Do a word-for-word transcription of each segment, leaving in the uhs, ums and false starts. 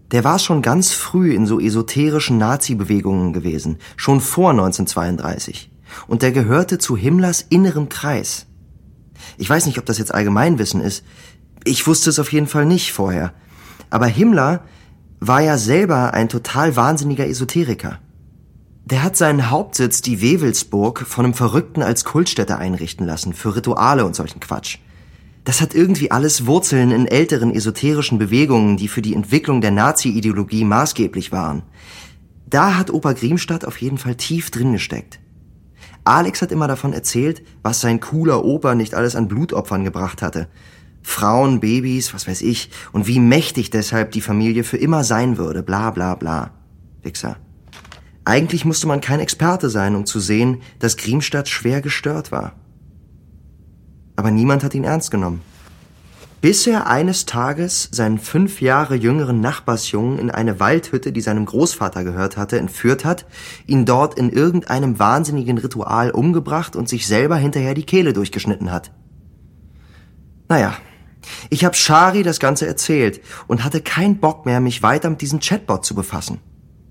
Der war schon ganz früh in so esoterischen Nazi-Bewegungen gewesen, schon vor neunzehnhundertzweiunddreißig. Und der gehörte zu Himmlers innerem Kreis. Ich weiß nicht, ob das jetzt Allgemeinwissen ist. Ich wusste es auf jeden Fall nicht vorher. Aber Himmler war ja selber ein total wahnsinniger Esoteriker. Der hat seinen Hauptsitz, die Wewelsburg, von einem Verrückten als Kultstätte einrichten lassen, für Rituale und solchen Quatsch. Das hat irgendwie alles Wurzeln in älteren esoterischen Bewegungen, die für die Entwicklung der Nazi-Ideologie maßgeblich waren. Da hat Opa Grimstadt auf jeden Fall tief drin gesteckt. Alex hat immer davon erzählt, was sein cooler Opa nicht alles an Blutopfern gebracht hatte. Frauen, Babys, was weiß ich, und wie mächtig deshalb die Familie für immer sein würde, bla bla bla. Wichser. Eigentlich musste man kein Experte sein, um zu sehen, dass Grimstadt schwer gestört war. Aber niemand hat ihn ernst genommen. Bis er eines Tages seinen fünf Jahre jüngeren Nachbarsjungen in eine Waldhütte, die seinem Großvater gehört hatte, entführt hat, ihn dort in irgendeinem wahnsinnigen Ritual umgebracht und sich selber hinterher die Kehle durchgeschnitten hat. Naja, ich hab Shari das Ganze erzählt und hatte keinen Bock mehr, mich weiter mit diesem Chatbot zu befassen.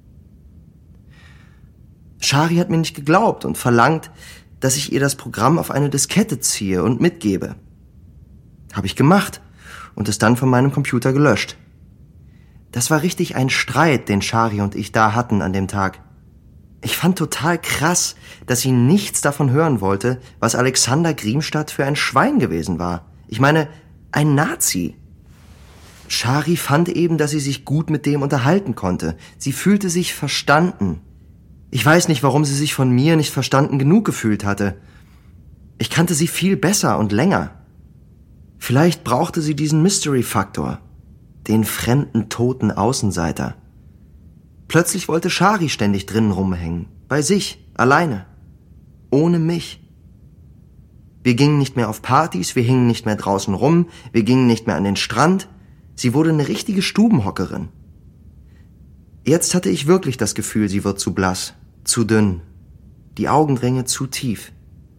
Shari hat mir nicht geglaubt und verlangt, dass ich ihr das Programm auf eine Diskette ziehe und mitgebe. Habe ich gemacht und es dann von meinem Computer gelöscht. Das war richtig ein Streit, den Shari und ich da hatten an dem Tag. Ich fand total krass, dass sie nichts davon hören wollte, was Alexander Grimstadt für ein Schwein gewesen war. Ich meine, ein Nazi. Shari fand eben, dass sie sich gut mit dem unterhalten konnte. Sie fühlte sich verstanden. Ich weiß nicht, warum sie sich von mir nicht verstanden genug gefühlt hatte. Ich kannte sie viel besser und länger. Vielleicht brauchte sie diesen Mystery-Faktor, den fremden, toten Außenseiter. Plötzlich wollte Shari ständig drinnen rumhängen, bei sich, alleine, ohne mich. Wir gingen nicht mehr auf Partys, wir hingen nicht mehr draußen rum, wir gingen nicht mehr an den Strand. Sie wurde eine richtige Stubenhockerin. Jetzt hatte ich wirklich das Gefühl, sie wird zu blass, zu dünn, die Augenringe zu tief.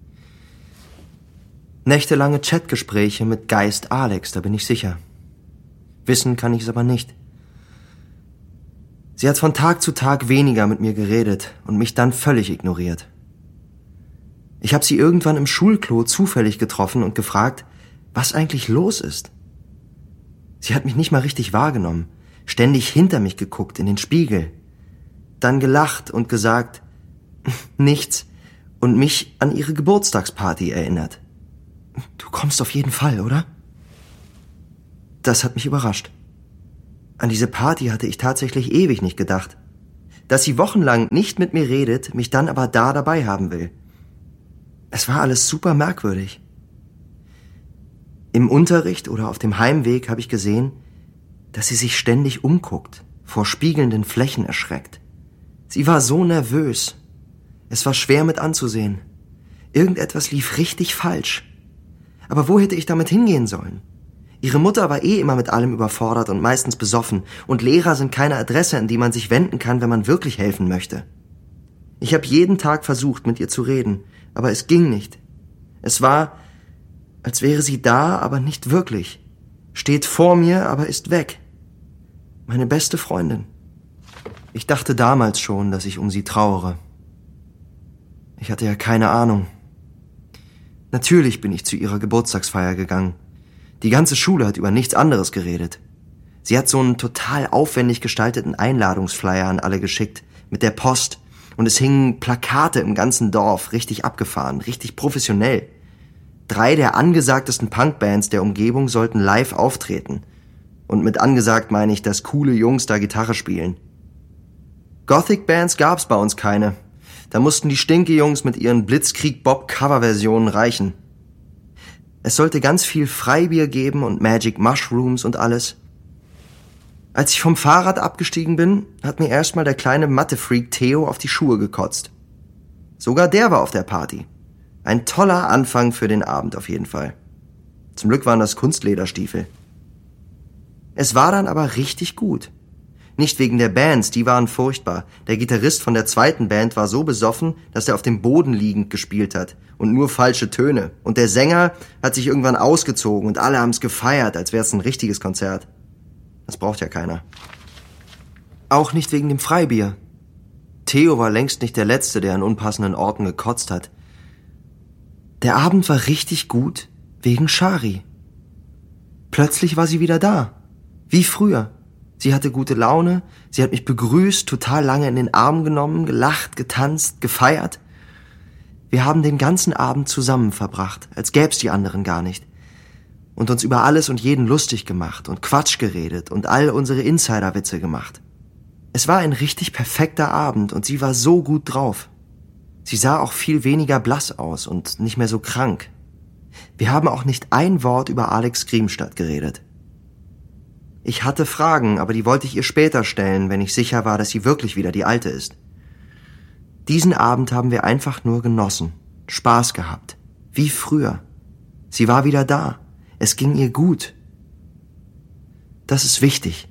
Nächtelange Chatgespräche mit Geist Alex, da bin ich sicher. Wissen kann ich es aber nicht. Sie hat von Tag zu Tag weniger mit mir geredet und mich dann völlig ignoriert. Ich habe sie irgendwann im Schulklo zufällig getroffen und gefragt, was eigentlich los ist. Sie hat mich nicht mal richtig wahrgenommen, ständig hinter mich geguckt in den Spiegel, dann gelacht und gesagt, nichts, und mich an ihre Geburtstagsparty erinnert. Du kommst auf jeden Fall, oder? Das hat mich überrascht. An diese Party hatte ich tatsächlich ewig nicht gedacht. Dass sie wochenlang nicht mit mir redet, mich dann aber da dabei haben will. Es war alles super merkwürdig. Im Unterricht oder auf dem Heimweg habe ich gesehen, dass sie sich ständig umguckt, vor spiegelnden Flächen erschreckt. Sie war so nervös. Es war schwer mit anzusehen. Irgendetwas lief richtig falsch. Aber wo hätte ich damit hingehen sollen? Ihre Mutter war eh immer mit allem überfordert und meistens besoffen, und Lehrer sind keine Adresse, an die man sich wenden kann, wenn man wirklich helfen möchte. Ich habe jeden Tag versucht, mit ihr zu reden, aber es ging nicht. Es war, als wäre sie da, aber nicht wirklich. Steht vor mir, aber ist weg. Meine beste Freundin. Ich dachte damals schon, dass ich um sie trauere. Ich hatte ja keine Ahnung. Natürlich bin ich zu ihrer Geburtstagsfeier gegangen. Die ganze Schule hat über nichts anderes geredet. Sie hat so einen total aufwendig gestalteten Einladungsflyer an alle geschickt, mit der Post, und es hingen Plakate im ganzen Dorf, richtig abgefahren, richtig professionell. Drei der angesagtesten Punkbands der Umgebung sollten live auftreten. Und mit angesagt meine ich, dass coole Jungs da Gitarre spielen. Gothic-Bands gab's bei uns keine. Da mussten die Stinke-Jungs mit ihren Blitzkrieg-Bob-Cover-Versionen reichen. Es sollte ganz viel Freibier geben und Magic Mushrooms und alles. Als ich vom Fahrrad abgestiegen bin, hat mir erstmal der kleine Mathe-Freak Theo auf die Schuhe gekotzt. Sogar der war auf der Party. Ein toller Anfang für den Abend auf jeden Fall. Zum Glück waren das Kunstlederstiefel. Es war dann aber richtig gut. Nicht wegen der Bands, die waren furchtbar. Der Gitarrist von der zweiten Band war so besoffen, dass er auf dem Boden liegend gespielt hat und nur falsche Töne. Und der Sänger hat sich irgendwann ausgezogen und alle haben's gefeiert, als wär's ein richtiges Konzert. Das braucht ja keiner. Auch nicht wegen dem Freibier. Theo war längst nicht der Letzte, der an unpassenden Orten gekotzt hat. Der Abend war richtig gut wegen Shari. Plötzlich war sie wieder da. Wie früher. Sie hatte gute Laune, sie hat mich begrüßt, total lange in den Arm genommen, gelacht, getanzt, gefeiert. Wir haben den ganzen Abend zusammen verbracht, als gäb's die anderen gar nicht. Und uns über alles und jeden lustig gemacht und Quatsch geredet und all unsere Insiderwitze gemacht. Es war ein richtig perfekter Abend und sie war so gut drauf. Sie sah auch viel weniger blass aus und nicht mehr so krank. Wir haben auch nicht ein Wort über Alex Grimstad geredet. Ich hatte Fragen, aber die wollte ich ihr später stellen, wenn ich sicher war, dass sie wirklich wieder die Alte ist. Diesen Abend haben wir einfach nur genossen, Spaß gehabt, wie früher. Sie war wieder da, es ging ihr gut. Das ist wichtig.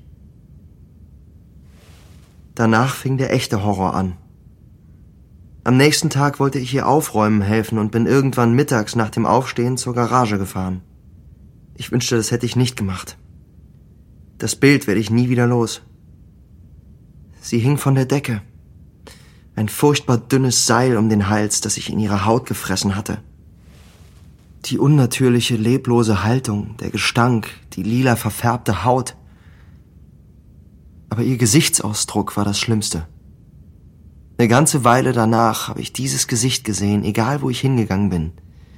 Danach fing der echte Horror an. Am nächsten Tag wollte ich ihr aufräumen helfen und bin irgendwann mittags nach dem Aufstehen zur Garage gefahren. Ich wünschte, das hätte ich nicht gemacht. Das Bild werde ich nie wieder los. Sie hing von der Decke. Ein furchtbar dünnes Seil um den Hals, das sich in ihre Haut gefressen hatte. Die unnatürliche, leblose Haltung, der Gestank, die lila verfärbte Haut. Aber ihr Gesichtsausdruck war das Schlimmste. Eine ganze Weile danach habe ich dieses Gesicht gesehen, egal wo ich hingegangen bin.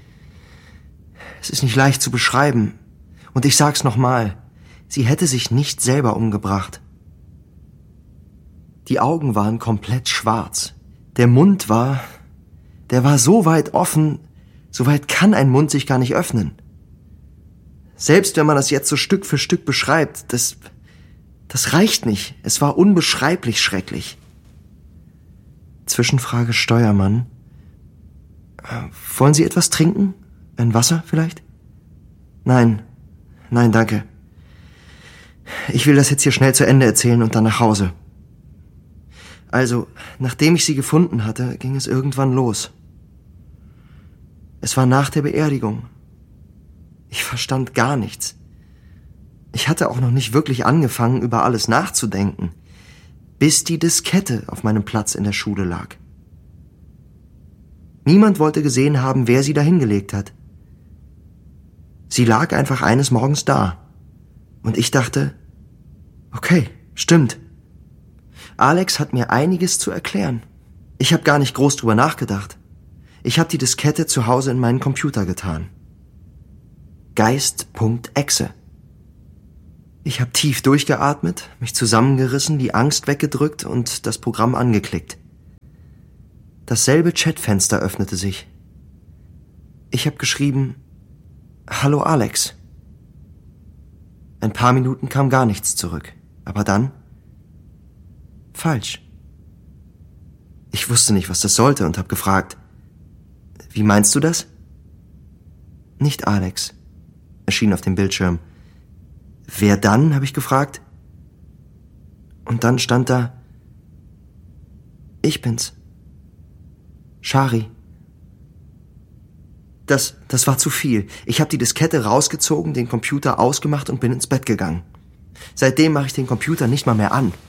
Es ist nicht leicht zu beschreiben. Und ich sag's nochmal, sie hätte sich nicht selber umgebracht. Die Augen waren komplett schwarz. Der Mund war, der war so weit offen, so weit kann ein Mund sich gar nicht öffnen. Selbst wenn man das jetzt so Stück für Stück beschreibt, das, das reicht nicht. Es war unbeschreiblich schrecklich. Zwischenfrage Steuermann. Äh, wollen Sie etwas trinken? Ein Wasser vielleicht? Nein, nein, danke. Ich will das jetzt hier schnell zu Ende erzählen und dann nach Hause. Also, nachdem ich sie gefunden hatte, ging es irgendwann los. Es war nach der Beerdigung. Ich verstand gar nichts. Ich hatte auch noch nicht wirklich angefangen, über alles nachzudenken, bis die Diskette auf meinem Platz in der Schule lag. Niemand wollte gesehen haben, wer sie da hingelegt hat. Sie lag einfach eines Morgens da. Und ich dachte, okay, stimmt. Alex hat mir einiges zu erklären. Ich habe gar nicht groß drüber nachgedacht. Ich habe die Diskette zu Hause in meinen Computer getan. Geist.exe. Ich habe tief durchgeatmet, mich zusammengerissen, die Angst weggedrückt und das Programm angeklickt. Dasselbe Chatfenster öffnete sich. Ich habe geschrieben, Hallo Alex. Ein paar Minuten kam gar nichts zurück, aber dann falsch. Ich wusste nicht, was das sollte und habe gefragt, wie meinst du das? Nicht Alex, erschien auf dem Bildschirm. Wer dann, habe ich gefragt. Und dann stand da, ich bin's. Shari. Das, das war zu viel. Ich habe die Diskette rausgezogen, den Computer ausgemacht und bin ins Bett gegangen. Seitdem mache ich den Computer nicht mal mehr an.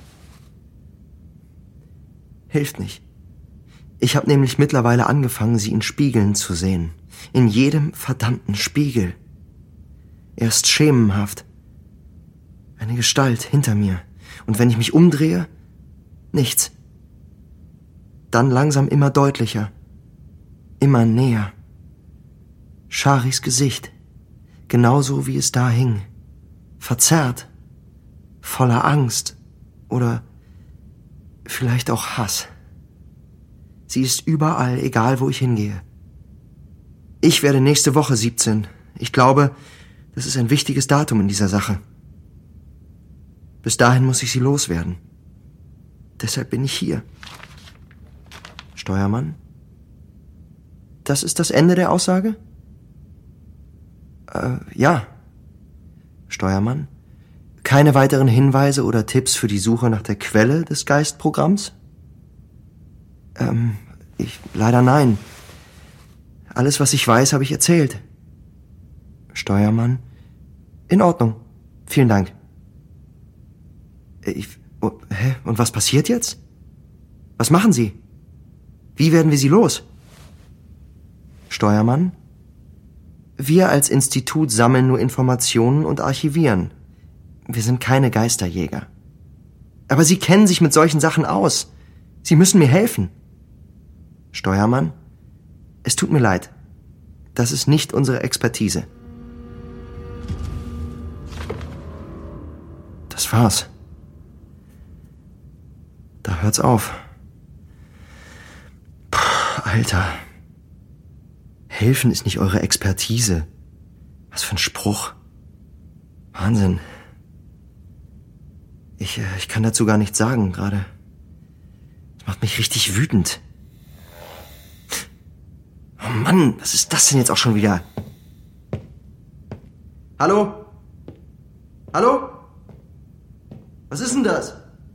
Hilft nicht. Ich habe nämlich mittlerweile angefangen, sie in Spiegeln zu sehen. In jedem verdammten Spiegel. Erst schemenhaft. Eine Gestalt hinter mir. Und wenn ich mich umdrehe, nichts. Dann langsam immer deutlicher. Immer näher. Sharis Gesicht. Genauso wie es da hing. Verzerrt. Voller Angst. Oder vielleicht auch Hass. Sie ist überall, egal wo ich hingehe. Ich werde nächste Woche siebzehn. Ich glaube, das ist ein wichtiges Datum in dieser Sache. Bis dahin muss ich sie loswerden. Deshalb bin ich hier. Steuermann? Das ist das Ende der Aussage? Äh, ja. Steuermann? Keine weiteren Hinweise oder Tipps für die Suche nach der Quelle des Geistprogramms? Ähm, ich, leider nein. Alles, was ich weiß, habe ich erzählt. Steuermann? In Ordnung. Vielen Dank. Ich, Oh, hä? Und was passiert jetzt? Was machen Sie? Wie werden wir Sie los? Steuermann? Wir als Institut sammeln nur Informationen und archivieren. Wir sind keine Geisterjäger. Aber Sie kennen sich mit solchen Sachen aus. Sie müssen mir helfen. Steuermann? Es tut mir leid. Das ist nicht unsere Expertise. Das war's. Da hört's auf. Puh, Alter. Helfen ist nicht eure Expertise. Was für ein Spruch. Wahnsinn. Ich, äh, ich kann dazu gar nichts sagen gerade. Das macht mich richtig wütend. Oh Mann, was ist das denn jetzt auch schon wieder? Hallo? Hallo? Was ist denn das?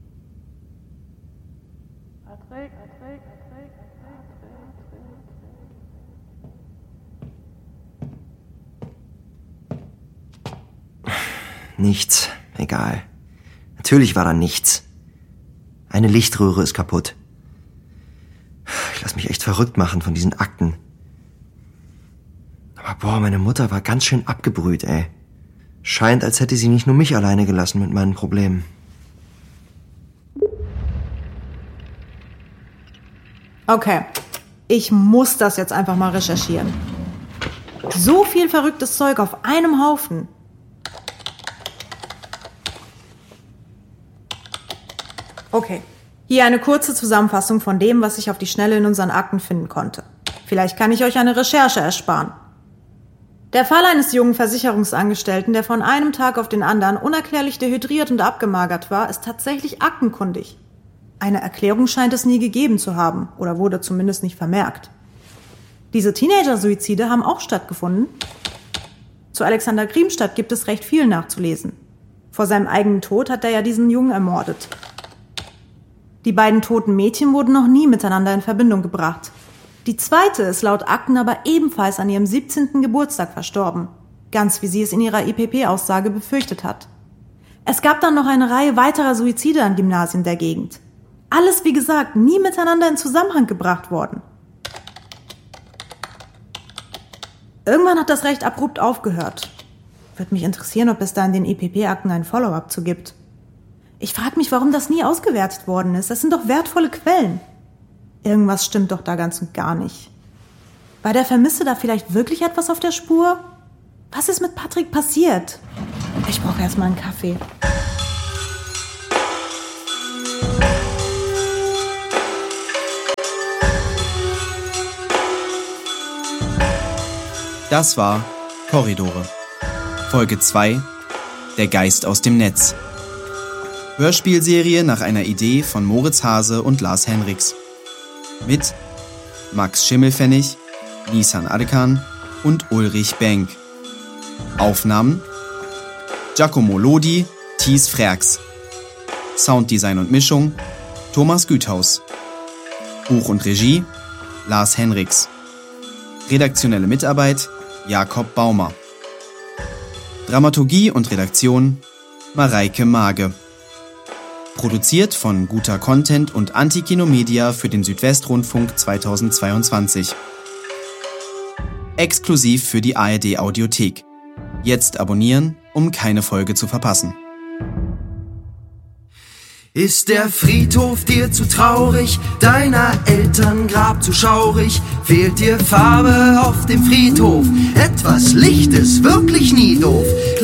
Nichts. Egal. Natürlich war da nichts. Eine Lichtröhre ist kaputt. Ich lass mich echt verrückt machen von diesen Akten. Aber boah, meine Mutter war ganz schön abgebrüht, ey. Scheint, als hätte sie nicht nur mich alleine gelassen mit meinen Problemen. Okay, ich muss das jetzt einfach mal recherchieren. So viel verrücktes Zeug auf einem Haufen. Okay, hier eine kurze Zusammenfassung von dem, was ich auf die Schnelle in unseren Akten finden konnte. Vielleicht kann ich euch eine Recherche ersparen. Der Fall eines jungen Versicherungsangestellten, der von einem Tag auf den anderen unerklärlich dehydriert und abgemagert war, ist tatsächlich aktenkundig. Eine Erklärung scheint es nie gegeben zu haben oder wurde zumindest nicht vermerkt. Diese Teenager-Suizide haben auch stattgefunden. Zu Alexander Grimstadt gibt es recht viel nachzulesen. Vor seinem eigenen Tod hat er ja diesen Jungen ermordet. Die beiden toten Mädchen wurden noch nie miteinander in Verbindung gebracht. Die zweite ist laut Akten aber ebenfalls an ihrem siebzehnten Geburtstag verstorben. Ganz wie sie es in ihrer I P P-Aussage befürchtet hat. Es gab dann noch eine Reihe weiterer Suizide an Gymnasien der Gegend. Alles, wie gesagt, nie miteinander in Zusammenhang gebracht worden. Irgendwann hat das recht abrupt aufgehört. Würde mich interessieren, ob es da in den I P P-Akten einen Follow-up zu gibt. Ich frage mich, warum das nie ausgewertet worden ist. Das sind doch wertvolle Quellen. Irgendwas stimmt doch da ganz und gar nicht. War der Vermisste da vielleicht wirklich etwas auf der Spur? Was ist mit Patrick passiert? Ich brauche erstmal einen Kaffee. Das war Korridore. Folge zwei. Der Geist aus dem Netz. Hörspielserie nach einer Idee von Moritz Hase und Lars Henriks. Mit Max Schimmelpfennig, Nisan Adekan und Ulrich Benk. Aufnahmen Giacomo Lodi, Thies Frerks. Sounddesign und Mischung Thomas Güthaus. Buch und Regie Lars Henriks. Redaktionelle Mitarbeit Jakob Baumer. Dramaturgie und Redaktion Mareike Mage. Produziert von Guter Content und Antikino Media für den Südwestrundfunk zweitausendzweiundzwanzig. Exklusiv für die A R D Audiothek. Jetzt abonnieren, um keine Folge zu verpassen. Ist der Friedhof dir zu traurig, deiner Eltern Grab zu schaurig? Fehlt dir Farbe auf dem Friedhof? Etwas Licht ist wirklich nie doof.